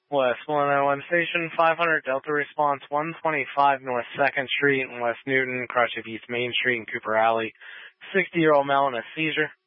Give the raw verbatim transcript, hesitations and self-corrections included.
West one oh one Station, five hundred Delta Response, one twenty-five North second Street in West Newton, Crush of East Main Street and Cooper Alley. sixty-year-old male in a seizure.